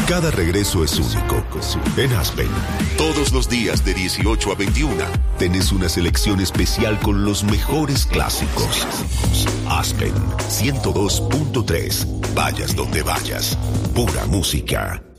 Cada regreso es único. En Aspen, todos los días de 18 a 21, tenés una selección especial con los mejores clásicos. Aspen 102.3. Vayas donde vayas. Pura música.